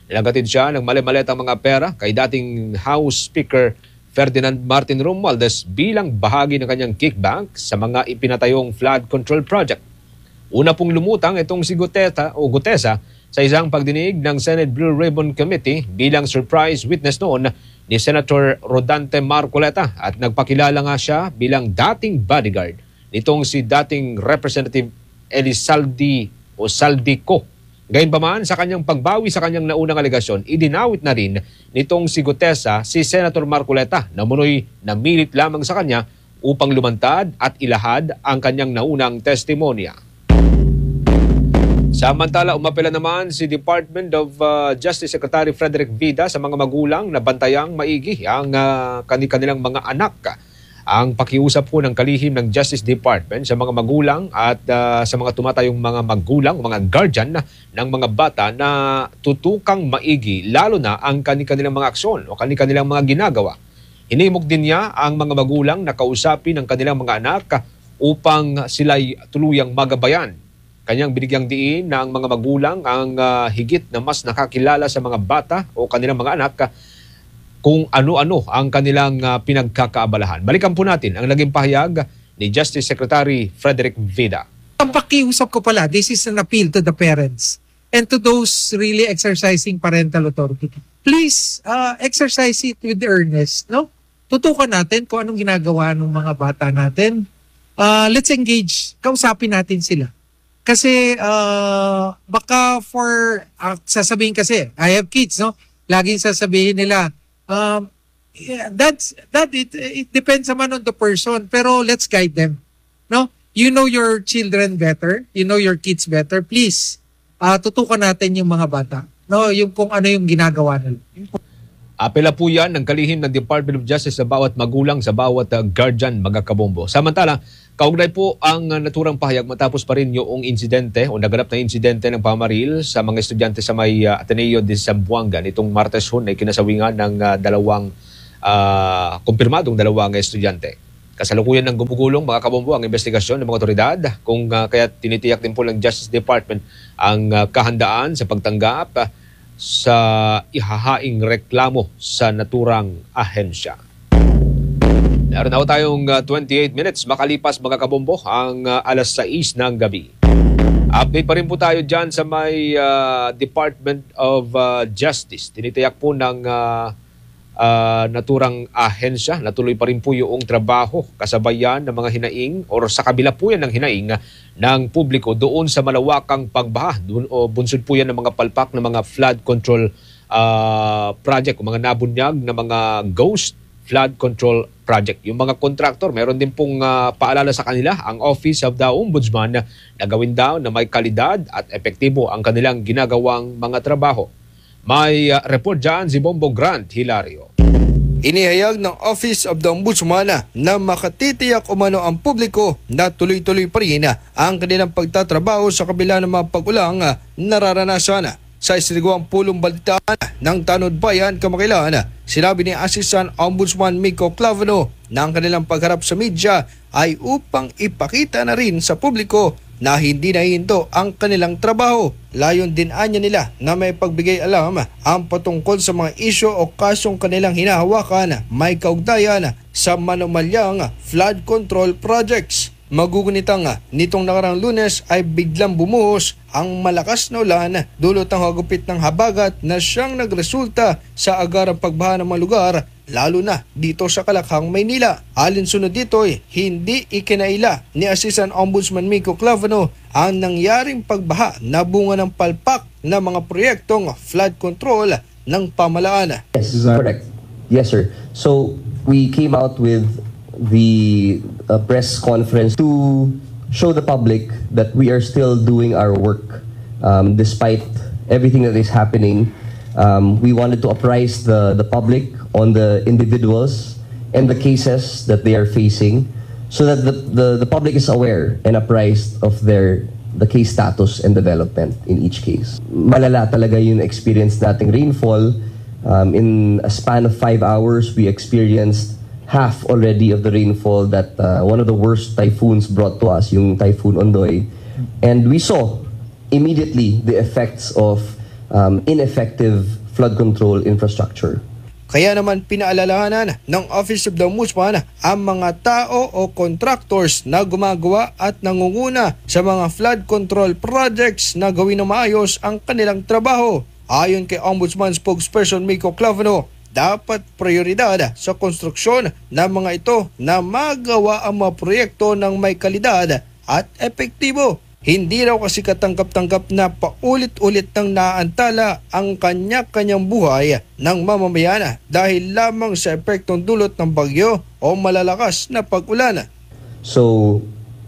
Speaker 3: Nilagatid siya ng mali-maletang mga pera kay dating House Speaker Ferdinand Martin Romualdez bilang bahagi ng kanyang kickback sa mga ipinatayong flood control project. Una pong lumutang itong si Gutesa sa isang pagdinig ng Senate Blue Ribbon Committee bilang surprise witness noon ni Senator Rodante Marcoleta at nagpakilala nga siya bilang dating bodyguard nitong si dating Representative Elizalde Saldico. Gayunpaman, sa kanyang pagbawi sa kanyang naunang alegasyon, idinawit na rin nitong si Gutesa si Senator Marcoleta na munoy namilit lamang sa kanya upang lumantad at ilahad ang kanyang naunang testimonya. Samantala, umapela naman si Department of Justice Secretary Frederick Vida sa mga magulang na bantayang maigi ang kanilang mga anak. Ang pakiusap po ng kalihim ng Justice Department sa mga magulang at sa mga tumatayong mga magulang, mga guardian ng mga bata na tutukang maigi lalo na ang kanilang mga aksyon o kanilang mga ginagawa. Hinimok din niya ang mga magulang na kausapin ang kanilang mga anak upang sila'y tuluyang magabayan. Kanyang binigyang diin na ang mga magulang ang higit na mas nakakilala sa mga bata o kanilang mga anak kung ano-ano ang kanilang pinagkakaabalahan. Balikan po natin ang naging pahayag ni Justice Secretary Frederick Vida.
Speaker 12: Ang pakiusap ko pala, this is an appeal to the parents and to those really exercising parental authority. Please exercise it with earnest, no? Tutukan natin kung anong ginagawa ng mga bata natin. Let's engage, kausapin natin sila. Kasi baka sasabihin kasi, I have kids, no? Laging sasabihin nila, it depends naman on the person, pero let's guide them, no? You know your children better, you know your kids better. Please, tutukan natin yung mga bata, no? Yung kung ano yung ginagawa nila.
Speaker 3: Apela po yan ng kalihim ng Department of Justice sa bawat magulang, sa bawat guardian, mga kabombo. Samantala, kaugnay po ang naturang pahayag matapos pa rin yung insidente o naganap na insidente ng pamaril sa mga estudyante sa may Ateneo de Zamboanga nitong Martes hon ay kinasawingan ng kumpirmadong dalawang estudyante. Kasalukuyan ng gumugulong mga kabombo ang investigasyon ng mga otoridad kung kaya tinitiyak din po ng Justice Department ang kahandaan sa pagtanggap sa ihahaing reklamo sa naturang ahensya. Meron na tayong 28 minutes makalipas mga kabombo ang alas 6 ng gabi. Update pa rin po tayo dyan sa may Department of Justice. Tinitiyak po ng naturang ahensya. Natuloy pa rin po yung trabaho kasabayan ng mga hinaing o sa kabila po yan ng hinaing ng publiko doon sa malawakang pagbaha. Doon, bunsod po yan ng mga palpak ng mga flood control project o mga nabunyag na mga ghost flood control project. Yung mga kontraktor, meron din pong paalala sa kanila ang Office of the Ombudsman na gawin daw na may kalidad at epektibo ang kanilang ginagawang mga trabaho. May report dyan si Bombo Grant Hilario.
Speaker 13: Inihayag ng Office of the Ombudsman na makatitiyak umano ang publiko na tuloy-tuloy pa rin ang kanilang pagtatrabaho sa kabila ng mga pag-ulang nararanasan. Sa isinagawang pulong balitaan ng Tanod Bayan kamakailan, sinabi ni Assistant Ombudsman Miko Clavano na ang kanilang pagharap sa media ay upang ipakita na rin sa publiko na hindi nahinto ang kanilang trabaho. Layon din anya nila na may pagbigay alam ang patungkol sa mga isyo o kasong kanilang hinahawakan may kaugnayan sa manumalyang flood control projects. Magugunitang nitong nakarang Lunes ay biglang bumuhos ang malakas na ulan dulot ng hagupit ng habagat na siyang nagresulta sa agarang pagbaha ng mga lugar lalo na dito sa Kalakhang, Maynila. Alinsunod dito hindi ikinaila ni Assistant Ombudsman Miko Clavano ang nangyaring pagbaha na bunga ng palpak na mga proyektong flood control ng pamahalaan.
Speaker 14: Yes, correct. Yes, sir. So we came out with the press conference to show the public that we are still doing our work despite everything that is happening. We wanted to apprise the public on the individuals and the cases that they are facing so that the public is aware and apprised of the case status and development in each case. Malala talaga yung experience nating rainfall. In a span of 5 hours, we experienced half already of the rainfall that one of the worst typhoons brought to us, yung Typhoon Ondoy. And we saw immediately the effects of ineffective flood control infrastructure.
Speaker 13: Kaya naman pinaalalahanan ng Office of the Ombudsman ang mga tao o contractors na gumagawa at nangunguna sa mga flood control projects na gawin ng maayos ang kanilang trabaho. Ayon kay Ombudsman spokesperson Miko Clavano, dapat prioridad sa konstruksyon ng mga ito na magawa ang mga proyekto ng may kalidad at epektibo. Hindi raw kasi katanggap-tanggap na paulit-ulit nang naantala ang kanya-kanyang buhay ng mamamayan dahil lamang sa epektong dulot ng bagyo o malalakas na pag-ulan.
Speaker 14: So,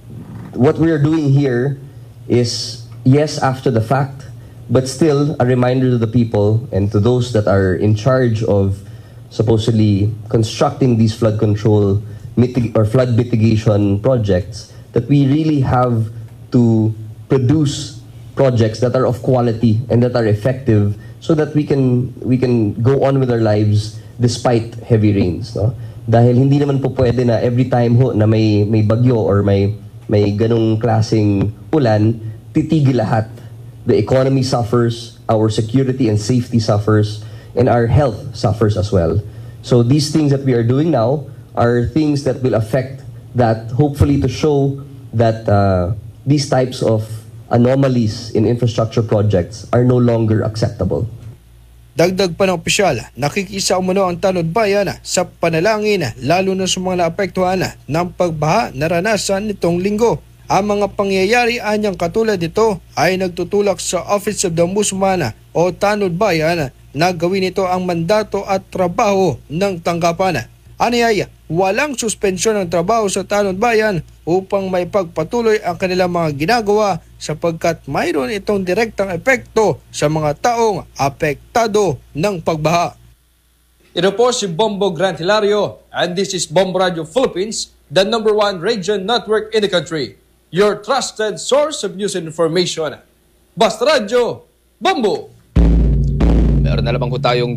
Speaker 14: what we are doing here is, yes, after the fact, but still a reminder to the people and to those that are in charge of supposedly constructing these flood control or flood mitigation projects that we really have to produce projects that are of quality and that are effective so that we can go on with our lives despite heavy rains, no? Dahil hindi naman po pwede na every time ho na may bagyo or may ganung klaseng ulan, titigil lahat. The economy suffers, our security and safety suffers, and our health suffers as well. So these things that we are doing now are things that will affect that, hopefully to show that these types of anomalies in infrastructure projects are no longer acceptable.
Speaker 13: Dagdag pa ng opisyal, nakikisa umano ang Tanod Bayan sa panalangin lalo na sa mga naapektuhan ng pagbaha naranasan nitong linggo. Ang mga pangyayari anyang katulad nito ay nagtutulak sa Office of the Ombudsman o Tanod Bayan na gawin ito ang mandato at trabaho ng tanggapan. Aniyaya, walang suspensyon ng trabaho sa Tanod Bayan upang may pagpatuloy ang kanilang mga ginagawa sapagkat mayroon itong direktang epekto sa mga taong apektado ng pagbaha. Ito po si Bombo Grant Hilario and this is Bombo Radio Philippines, the #1 radio network in the country. Your trusted source of news and information. Basta Radio, Bombo!
Speaker 3: Meron na lamang po tayong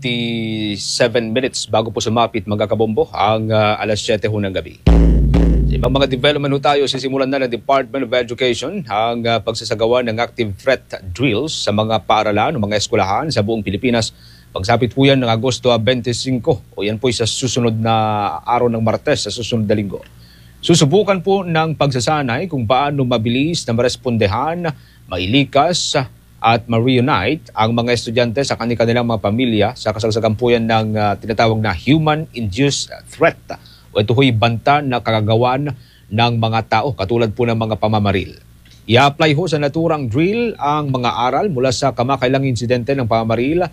Speaker 3: 27 minutes bago po sumapit mga kabombo ang alas 7 ho ng gabi. Sa ibang mga development ho tayo, sisimulan na ng Department of Education ang pagsasagawa ng active threat drills sa mga paaralan o mga eskwelahan sa buong Pilipinas. Pagsapit po yan ng Agosto 25 o yan po sa susunod na araw ng Martes sa susunod na linggo. Susubukan po ng pagsasanay kung paano mabilis na marespondehan, mailikas at ma-reunite ang mga estudyante sa kanilang mga pamilya sa kasagsagan po yan ng tinatawag na human-induced threat o ito ho'y banta na kagagawan ng mga tao katulad po ng mga pamamaril. I-apply ho sa naturang drill ang mga aral mula sa kamakailang insidente ng pamamaril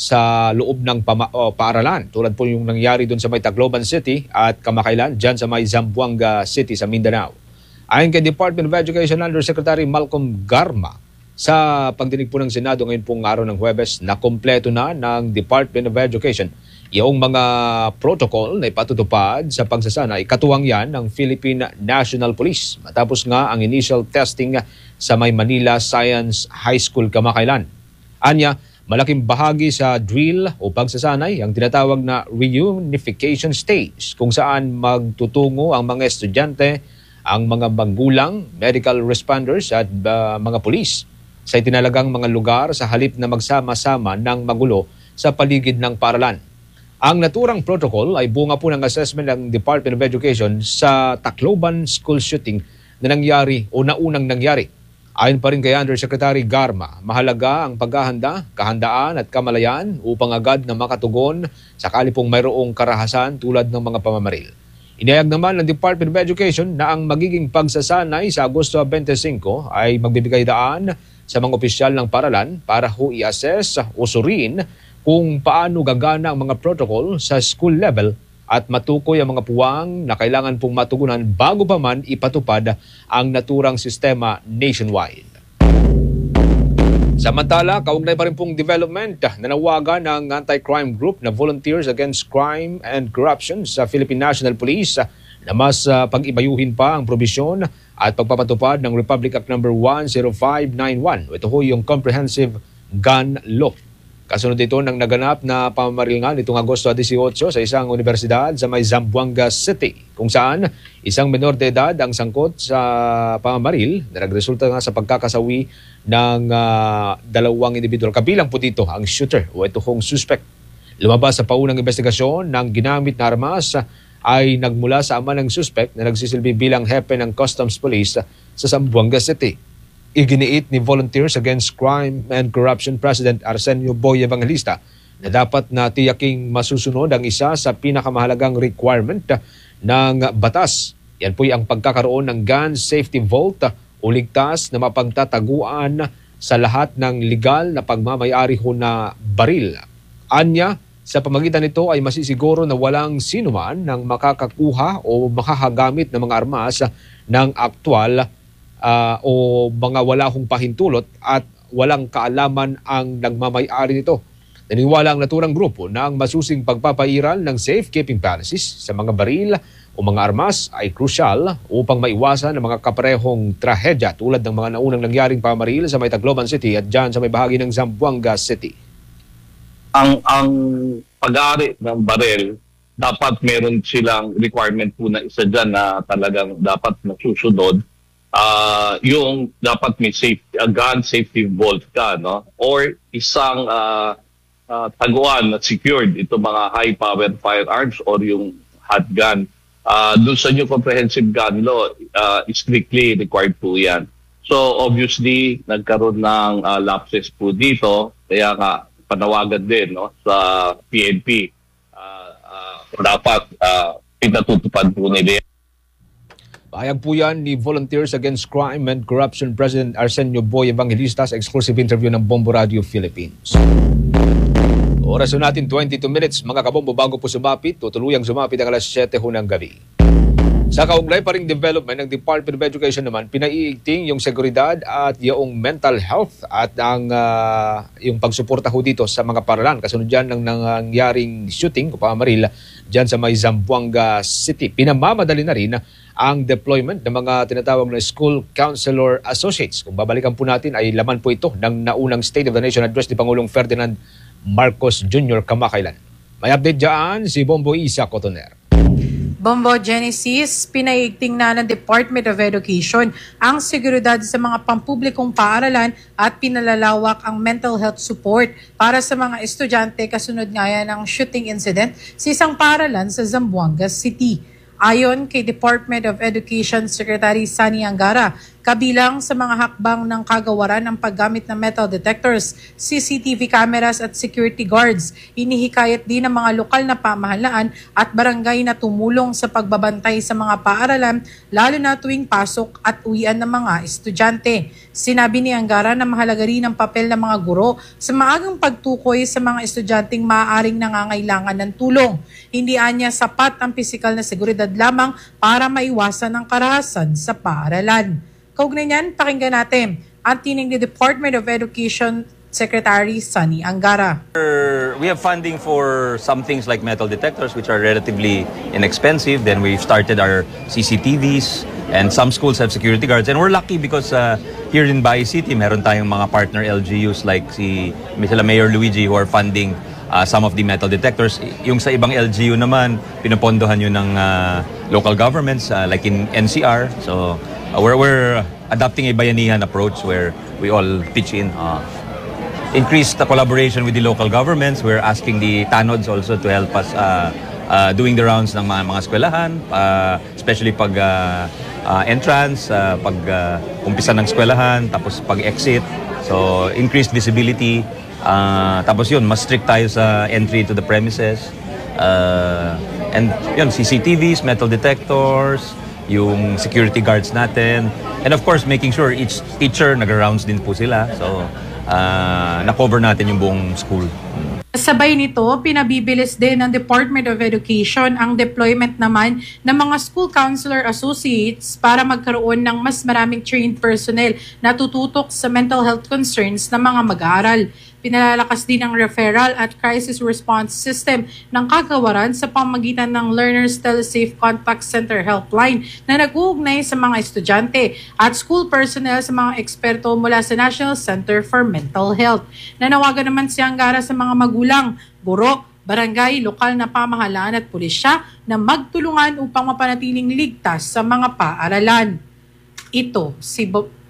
Speaker 3: sa loob ng paaralan tulad po yung nangyari doon sa may Tacloban City at kamakailan dyan sa may Zamboanga City sa Mindanao. Ayon kay Department of Education Undersecretary Malcolm Garma, sa pagdinig po ng Senado ngayon pong araw ng Huwebes na kompleto na ng Department of Education yung mga protocol na ipatutupad sa pagsasanay. Katuwang yan ng Philippine National Police matapos nga ang initial testing sa may Manila Science High School kamakailan. Anya, malaking bahagi sa drill o pagsasanay ang tinatawag na reunification stage kung saan magtutungo ang mga estudyante, ang mga magulang, medical responders at mga pulis sa itinalagang mga lugar sa halip na magsama-sama ng magulo sa paligid ng paaralan. Ang naturang protocol ay bunga po ng assessment ng Department of Education sa Tacloban school shooting na nangyari o naunang nangyari. Ayon pa rin kay Undersecretary Garma, mahalaga ang paghahanda, kahandaan at kamalayan upang agad na makatugon sakali pong mayroong karahasan tulad ng mga pamamaril. Inayag naman ng Department of Education na ang magiging pagsasanay sa Agosto 25 ay magbibigay daan sa mga opisyal ng paaralan para ho i-assess o suriin kung paano gagana ang mga protocol sa school level at matukoy ang mga puwang na kailangan pong matugunan bago pa man ipatupad ang naturang sistema nationwide. Samantala, kaugnay pa rin pong development na nawagan ng anti-crime group na Volunteers Against Crime and Corruption sa Philippine National Police na mas pag-ibayuhin pa ang probisyon at pagpapatupad ng Republic Act No. 10591. Ito ho yung Comprehensive Gun Law. Kasunod ito ng naganap na pamamaril nga nitong Agosto 18 sa isang universidad sa may Zamboanga City, kung saan isang menor de edad ang sangkot sa pamamaril na nagresulta nga sa pagkakasawi ng dalawang individual. Kabilang po dito ang shooter o ito hong suspect. Lumabas sa paunang investigasyon ng ginamit na armas ay nagmula sa ama ng suspect na nagsisilbi bilang hepe ng Customs Police sa Zamboanga City. Iginiit ni Volunteers Against Crime and Corruption President Arsenio Boy Evangelista na dapat na tiyaking masusunod ang isa sa pinakamahalagang requirement ng batas. Yan po'y ang pagkakaroon ng gun safety vault o ligtas na mapagtataguan sa lahat ng legal na pagmamayari ho na baril. Anya, sa pamagitan nito ay masisiguro na walang sinuman ng makakakuha o makahagamit ng mga armas ng aktwal o mga wala hong pahintulot at walang kaalaman ang nagmamay-ari nito. Naniniwala ang naturang grupo na ang masusing pagpapairal ng safekeeping policies sa mga baril o mga armas ay crucial upang maiwasan ang mga kaparehong trahedya tulad ng mga naunang nangyaring pamaril sa may Tacloban City at dyan sa may bahagi ng Zamboanga City.
Speaker 15: Ang pag-aari ng baril, dapat meron silang requirement po na isa dyan na talagang dapat nasusunod. Yung dapat may gun safety vault ka, no? Or isang taguan na secured ito mga high power firearms or yung handgun. Doon sa new comprehensive gun law, strictly required po yan. So obviously nagkaroon ng lapses po dito, kaya nga panawagan din, no, sa PNP. Dapat pinatutupad po nila.
Speaker 3: Pahayag po yan ni Volunteers Against Crime and Corruption President Arsenio Boy Evangelista sa exclusive interview ng Bombo Radio Philippines. Oras natin 22 minutes, mga kabombo, bago po sumapit, tutuluyang sumapit ang alas 7 ng gabi. Sa kaugnay pa ring development ng Department of Education naman, pinaiigting yung seguridad at yung mental health at ang yung pagsuporta ho dito sa mga paaralan. Kasunod dyan ng nangyaring shooting o pamaril dyan sa may Zamboanga City. Pinamamadali na rin ang deployment ng mga tinatawag na School Counselor Associates. Kung babalikan po natin ay laman po ito ng naunang State of the Nation Address ni Pangulong Ferdinand Marcos Jr. kamakailan. May update dyan si Bombo Isa Cotoner.
Speaker 16: Bombo Genesis, pinaiigting na ng Department of Education ang seguridad sa mga pampublikong paaralan at pinalalawak ang mental health support para sa mga estudyante kasunod nga yan ng shooting incident sa isang paaralan sa Zamboanga City. Ayon kay Department of Education Secretary Sani Angara, kabilang sa mga hakbang ng kagawaran ng paggamit ng metal detectors, CCTV cameras at security guards. Inihikayat din ng mga lokal na pamahalaan at barangay na tumulong sa pagbabantay sa mga paaralan, lalo na tuwing pasok at uwian ng mga estudyante. Sinabi ni Angara na mahalaga rin ang papel ng mga guro sa maagang pagtukoy sa mga estudyanteng maaaring nangangailangan ng tulong. Hindi anya sapat ang pisikal na seguridad lamang para maiwasan ang karahasan sa paaralan. Kaugnay niyan, pakinggan natin ang tinig ni Department of Education Secretary Sani Angara.
Speaker 17: We have funding for some things like metal detectors, which are relatively inexpensive. Then we've started our CCTVs, and some schools have security guards. And we're lucky because here in Bayi City, meron tayong mga partner LGUs like si Mayor Luigi who are funding some of the metal detectors. Yung sa ibang LGU naman, pinapondohan yun ng local governments like in NCR. So we're adopting a bayanihan approach where we all pitch in. Increase the collaboration with the local governments. We're asking the TANODs also to help us doing the rounds ng mga eskwelahan, especially pag entrance, pag umpisa ng eskwelahan, tapos pag exit. So increased visibility. Tapos yun, mas strict tayo sa entry to the premises. And yun, CCTVs, metal detectors, yung security guards natin. And of course, making sure each teacher nag-rounds din po sila. So, na-cover natin yung buong school.
Speaker 16: Sabay nito, pinabibilis din ng Department of Education ang deployment naman ng mga School Counselor Associates para magkaroon ng mas maraming trained personnel na tututok sa mental health concerns ng mga mag-aaral. Pinalalakas din ang referral at crisis response system ng Kagawaran sa pamamagitan ng Learners Telesafe Contact Center Helpline na nag-uugnay sa mga estudyante at school personnel sa mga eksperto mula sa National Center for Mental Health. Nanawagan naman si Angara sa mga magulang, guro, barangay, lokal na pamahalaan at pulisya na magtulungan upang mapanatiling ligtas sa mga paaralan. Ito si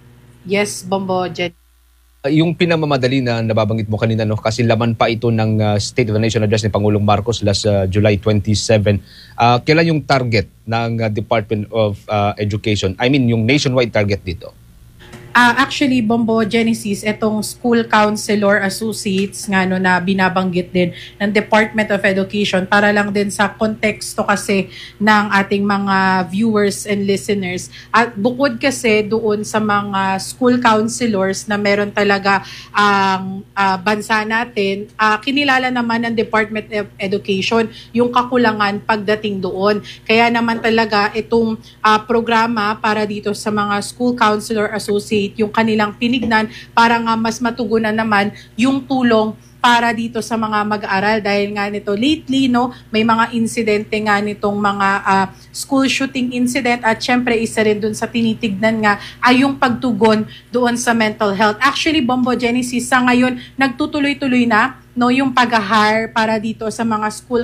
Speaker 16: Bombo Jen.
Speaker 3: Yung pinamamadali na nababanggit mo kanina, no, kasi laman pa ito ng State of the Nation Address ni Pangulong Marcos last July 27. Kailan yung target ng Department of Education? I mean, yung nationwide target dito?
Speaker 16: Actually, Bombo Genesis, itong School Counselor Associates nga no, na binabanggit din ng Department of Education para lang din sa konteksto kasi ng ating mga viewers and listeners. At bukod kasi doon sa mga school counselors na meron talaga ang bansa natin, kinilala naman ng Department of Education yung kakulangan pagdating doon. Kaya naman talaga itong programa para dito sa mga School Counselor Associates yung kanilang pinignan para nga mas matugunan naman yung tulong para dito sa mga mag-aaral dahil nga nito lately no may mga insidente nga nitong mga school shooting incident at syempre isa rin dun sa tinitignan nga ay yung pagtugon doon sa mental health. Actually, Bombo Genesis, sa ngayon nagtutuloy-tuloy na no yung pag-hire para dito sa mga school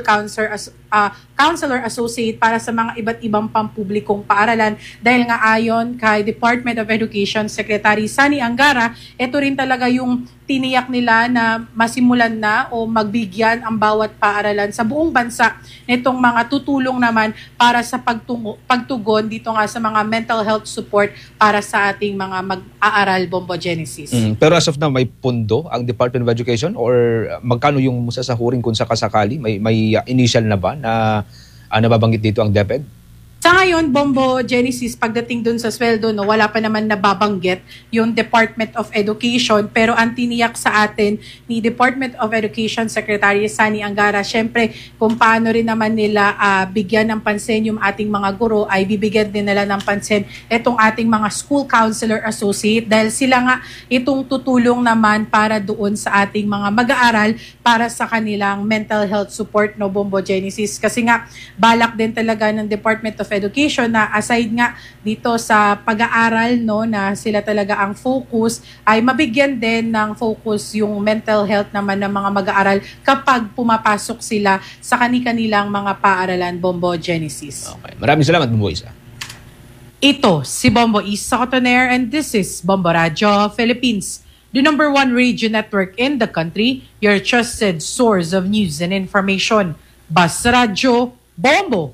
Speaker 16: counselor associate para sa mga iba't ibang pampublikong paaralan dahil nga ayon kay Department of Education Secretary Sani Angara, ito rin talaga yung tiniyak nila na masimulan na o magbigyan ang bawat paaralan sa buong bansa nitong mga tutulong naman para sa pagtugon dito nga sa mga mental health support para sa ating mga mag-aaral, Bombo Genesis.
Speaker 3: Pero as of now, may pondo ang Department of Education or magkano yung sasahurin kung sakasakali? May initial na ba na nababanggit dito ang DepEd?
Speaker 16: Sa ngayon, Bombo Genesis, pagdating dun sa sweldo, no, wala pa naman nababanggit yung Department of Education. Pero ang tiniyak sa atin ni Department of Education Secretary Sani Angara, syempre kung paano rin naman nila bigyan ng pansin yung ating mga guro, ay bibigyan din nila ng pansin itong ating mga School Counselor Associate dahil sila nga itong tutulong naman para doon sa ating mga mag-aaral para sa kanilang mental health support, no, Bombo Genesis. Kasi nga, balak din talaga ng Department of Education na aside nga dito sa pag-aaral no na sila talaga ang focus ay mabigyan din ng focus yung mental health naman ng mga mag-aaral kapag pumapasok sila sa kanilang mga paaralan, Bombo Genesis.
Speaker 3: Okay. Maraming salamat, Bombo Isa.
Speaker 16: Ito si Bombo Isa Cotoner and this is Bombo Radio Philippines, the #1 radio network in the country, your trusted source of news and information. Basta Radio Bombo.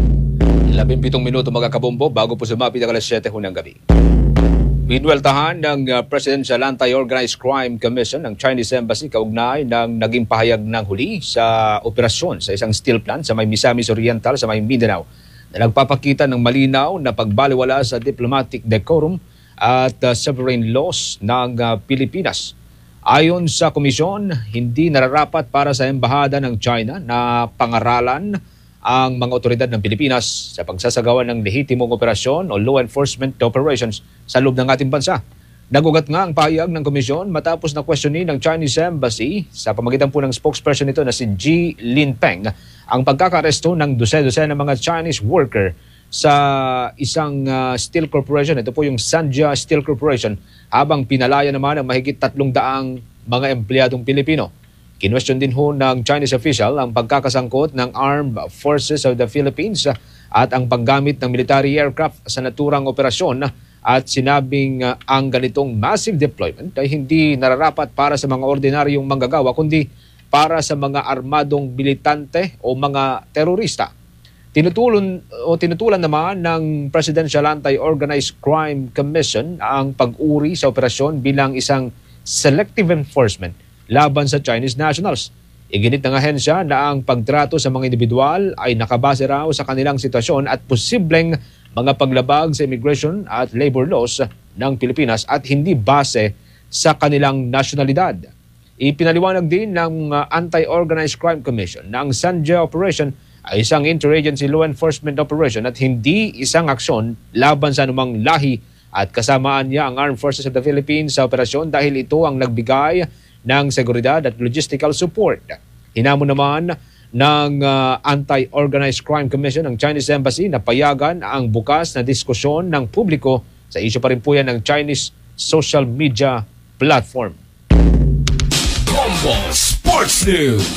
Speaker 3: 17 minuto mga kabombo bago po sumapit ang alas 7 ng gabi. Binuweltahan ng Presidential Anti-Organized Crime Commission ng Chinese Embassy kaugnay ng naging pahayag ng huli sa operasyon sa isang steel plant sa may Misamis Oriental sa may Mindanao na nagpapakita ng malinaw na pagbaliwala sa diplomatic decorum at sovereign laws ng Pilipinas. Ayon sa komisyon, hindi nararapat para sa embahada ng China na pangaralan ang mga otoridad ng Pilipinas sa pagsasagawa ng lehitimong operasyon o law enforcement operations sa loob ng ating bansa. Nagugat nga ang pahayag ng komisyon matapos na questionin ng Chinese Embassy sa pamamagitan po ng spokesperson nito na si Ji Linpeng ang pagkakaresto ng dose-dose ng mga Chinese worker sa isang steel corporation. Ito po yung Sanja Steel Corporation habang pinalaya naman ang mahigit 300 mga empleyadong Pilipino. Kinwestiyon din ho ng Chinese official ang pagkakasangkot ng Armed Forces of the Philippines at ang paggamit ng military aircraft sa naturang operasyon at sinabing ang ganitong massive deployment ay hindi nararapat para sa mga ordinaryong manggagawa kundi para sa mga armadong militante o mga terorista. Tinutulan naman ng Presidential Anti-Organized Crime Commission ang pag-uri sa operasyon bilang isang selective enforcement laban sa Chinese nationals. Iginit ng ahensya na ang pagtrato sa mga individual ay nakabase raw sa kanilang sitwasyon at posibleng mga paglabag sa immigration at labor laws ng Pilipinas at hindi base sa kanilang nasyonalidad. Ipinaliwanag din ng Anti-Organized Crime Commission na ang Sanja Operation ay isang interagency law enforcement operation at hindi isang aksyon laban sa anumang lahi at kasamaan niya ang Armed Forces of the Philippines sa operasyon dahil ito ang nagbigay ng seguridad at logistical support. Hinamon naman ng Anti-Organized Crime Commission ng Chinese Embassy na payagan ang bukas na diskusyon ng publiko sa isyu pa rin po yan ng Chinese social media platform.
Speaker 2: Bombo Sports News.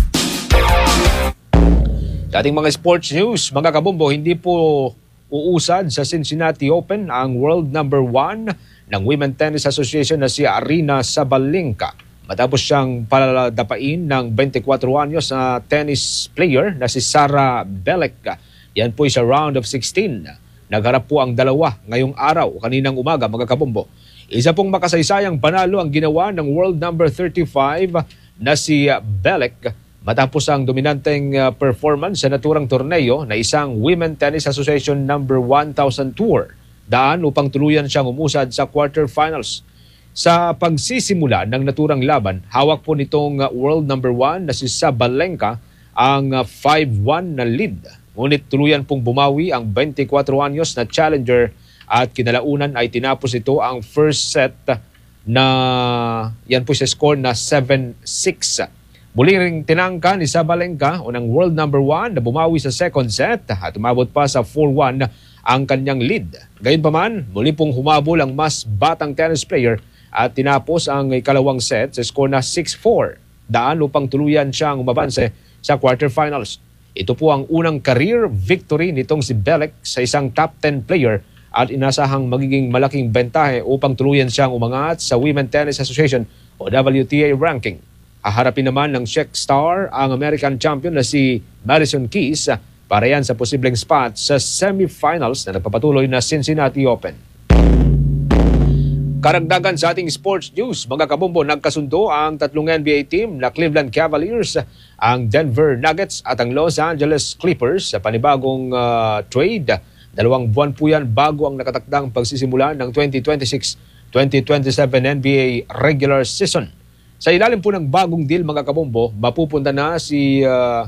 Speaker 3: Dating mga sports news, mga kabombo, hindi po uusad sa Cincinnati Open ang world number 1 ng Women Tennis Association na si Aryna Sabalenka. Matapos siyang paladapain ng 24 anyos na tennis player na si Sara Belek. Yan po sa round of 16. Nagharap po ang dalawa ngayong araw, kaninang umaga, mga kabombo. Isa pong makasaysayang panalo ang ginawa ng world number 35 na si Belek matapos ang dominanteng performance sa naturang torneo na isang Women Tennis Association number 1000 Tour. Daan upang tuluyan siyang umusad sa quarterfinals. Sa pagsisimula ng naturang laban, hawak po nitong world number 1 na si Sabalenka ang 5-1 na lead. Ngunit tuluyan pong bumawi ang 24 anyos na challenger at kinalaunan ay tinapos ito ang first set na yan po sa score na 7-6. Muli ring tinangka ni Sabalenka o ng world number 1 na bumawi sa second set at umabot pa sa 4-1 ang kanyang lead. Gayunpaman, muli pong humabol ang mas batang tennis player at tinapos ang ikalawang set sa score na 6-4. Daan upang tuluyan siyang umabanse sa quarterfinals. Ito po ang unang career victory nitong si Belek sa isang top 10 player at inasahang magiging malaking bentahe upang tuluyan siyang umangat sa Women Tennis Association o WTA ranking. Haharapin naman ng Czech star ang American champion na si Madison Keys para yan sa posibleng spot sa semifinals na nagpapatuloy na Cincinnati Open. Karagdagan sa ating sports news, mga kabombo, nagkasundo ang tatlong NBA team na Cleveland Cavaliers, ang Denver Nuggets at ang Los Angeles Clippers sa panibagong trade. 2 buwan po yan bago ang nakatakdang pagsisimula ng 2026-2027 NBA regular season. Sa ilalim po ng bagong deal, mga kabombo, mapupunta na si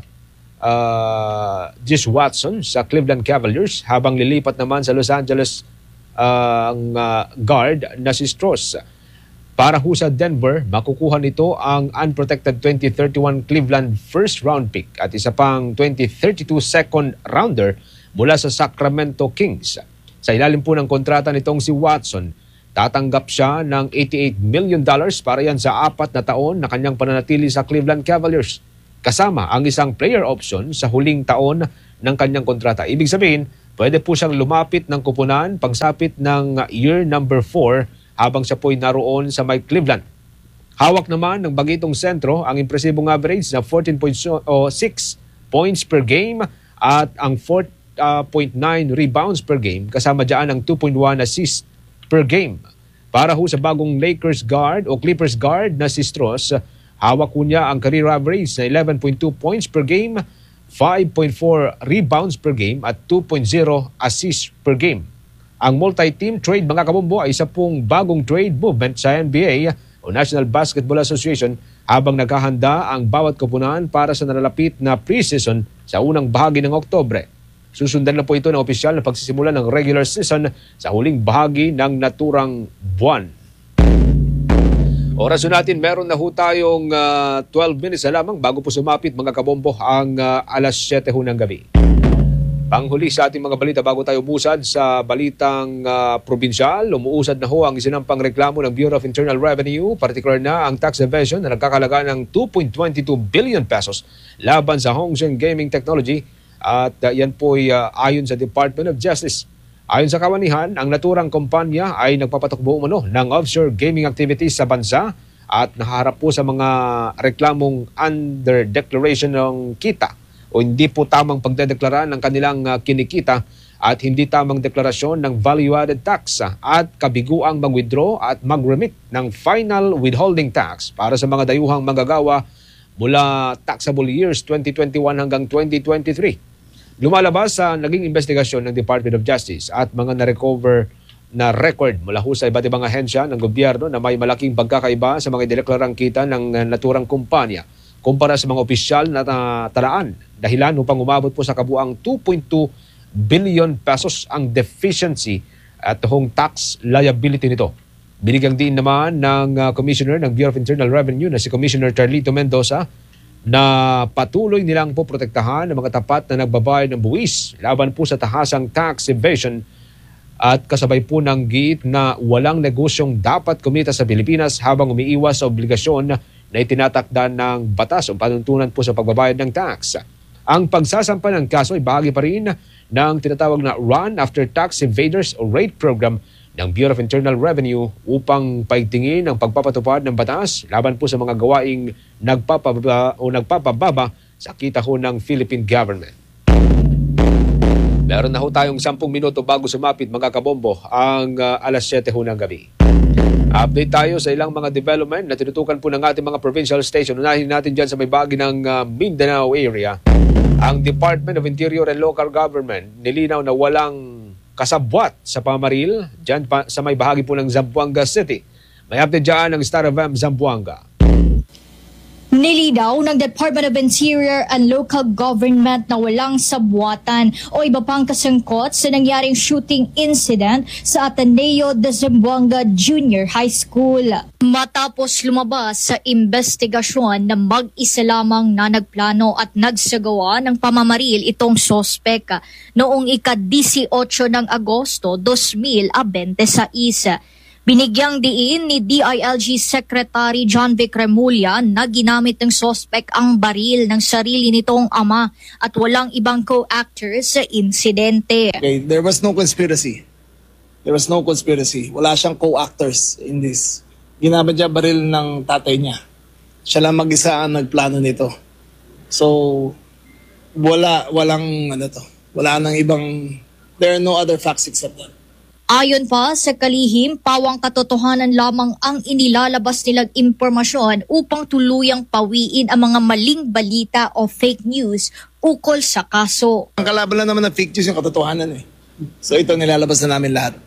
Speaker 3: Jis Watson sa Cleveland Cavaliers habang lilipat naman sa Los Angeles ang guard na si Strauss. Para ho sa Denver, makukuha nito ang unprotected 2031 Cleveland first round pick at isa pang 2032 second rounder mula sa Sacramento Kings. Sa ilalim po ng kontrata nitong si Watson, tatanggap siya ng $88 million para yan sa 4 na taon na kanyang pananatili sa Cleveland Cavaliers. Kasama ang isang player option sa huling taon ng kanyang kontrata. Ibig sabihin, pwede po siyang lumapit ng kupunan pagsapit ng year number 4 habang siya po'y naroon sa may Cleveland. Hawak naman ng bagitong sentro ang impresibong average na 14.6 points per game at ang 4.9 rebounds per game kasama dyan ang 2.1 assists per game. Para ho sa bagong Lakers guard o Clippers guard na si Strauss, hawak ho niya ang career average na 11.2 points per game, 5.4 rebounds per game at 2.0 assists per game. Ang multi-team trade, mga kabombo, ay isa pong bagong trade movement sa NBA o National Basketball Association habang naghahanda ang bawat koponan para sa nalalapit na preseason sa unang bahagi ng Oktubre. Susundan na po ito ng opisyal na pagsisimula ng regular season sa huling bahagi ng naturang buwan. Oras natin, meron na ho tayong 12 minutes na lamang bago po sumapit, mga kabombo, ang alas 7 ho ng gabi. Panghuli sa ating mga balita bago tayo umusad sa balitang probinsyal, umuusad na ho ang isinampang reklamo ng Bureau of Internal Revenue, particular na ang tax evasion na nagkakalaga ng 2.22 billion pesos laban sa Hong Sheng Gaming Technology at yan po ay ayon sa Department of Justice. Ayon sa kawanihan, ang naturang kumpanya ay nagpapatakbo umano ng offshore gaming activities sa bansa at naharap po sa mga reklamong under declaration ng kita o hindi po tamang pagdedeklara ng kanilang kinikita at hindi tamang deklarasyon ng value-added tax at kabiguang mag-withdraw at mag-remit ng final withholding tax para sa mga dayuhang manggagawa mula taxable years 2021 hanggang 2023. Lumalabas sa naging investigasyon ng Department of Justice at mga na-recover na record mula sa iba't ibang ahensya ng gobyerno na may malaking pagkakaiba sa mga idineklarang kita ng naturang kumpanya kumpara sa mga opisyal na talaan. Dahilan upang umabot po sa kabuang 2.2 billion pesos ang deficiency at hong tax liability nito. Binigyang diin naman ng Commissioner ng Bureau of Internal Revenue na si Commissioner Carlito Mendoza na patuloy nilang poprotektahan ng mga tapat na nagbabayad ng buwis laban po sa tahasang tax evasion at kasabay po ng giit na walang negosyong dapat kumita sa Pilipinas habang umiiwas sa obligasyon na itinatakda ng batas o panuntunan po sa pagbabayad ng tax. Ang pagsasampa ng kaso ay bahagi pa rin ng tinatawag na Run After Tax Evaders o RATE program ng Bureau of Internal Revenue upang paigtingin ang pagpapatupad ng batas laban po sa mga gawaing nagpapababa sa kita ho ng Philippine government. Meron na ho tayong 10 minuto bago sumapit mga kabombo ang alas 7 ho ng gabi. Update tayo sa ilang mga development na tinutukan po ng ating mga provincial station. Unahin natin dyan sa may bahagi ng Mindanao area. Ang Department of Interior and Local Government nilinaw na walang kasabwat sa pamaril dyan sa may bahagi po ng Zamboanga City. May update dyan ng Star FM Zamboanga.
Speaker 18: Nilinaw ng Department of Interior and Local Government na walang sabwatan o iba pang kasangkot sa nangyaring shooting incident sa Ateneo de Zamboanga Junior High School. Matapos lumabas sa investigasyon na mag-isa lamang na nagplano at nagsagawa ng pamamaril itong sospek noong ika-18 ng Agosto 2026. Binigyang diin ni DILG Secretary John Vic Remulla na ginamit ng sospek ang baril ng sarili nitong ama at walang ibang co-actors sa insidente.
Speaker 19: Okay, there was no conspiracy. There was no conspiracy. Wala siyang co-actors in this. Ginamit niya baril ng tatay niya. Siya lang mag-isa ang nagplano nito. So, walang nang ibang, there are no other facts except that.
Speaker 18: Ayon pa sa kalihim, pawang katotohanan lamang ang inilalabas nilang impormasyon upang tuluyang pawiin ang mga maling balita o fake news ukol sa kaso.
Speaker 19: Ang kalaban lang naman ng fake news yung katotohanan eh. So ito nilalabas na namin lahat.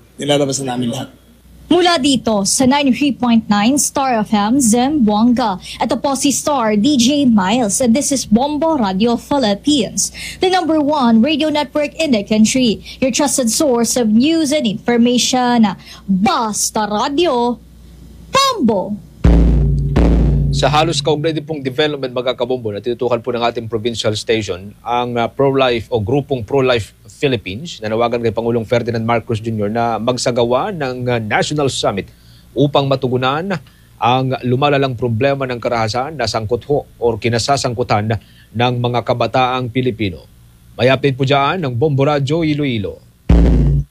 Speaker 18: Mula dito sa 93.9 Star FM Zamboanga. Ito po si Star DJ Miles and this is Bombo Radio Philippines, the #1 radio network in the country. Your trusted source of news and information. Basta Radio, Bombo!
Speaker 3: Sa halos kaugnay din pong development mga kabombo na tinutukan po ng ating provincial station, ang pro-life o grupong Pro-Life Philippines na nawagan kay Pangulong Ferdinand Marcos Jr. na magsagawa ng National Summit upang matugunan ang lumalalang problema ng karahasan na sangkot ho o kinasasangkutan ng mga kabataang Pilipino. May update po dyan ng Bombo Radyo Iloilo.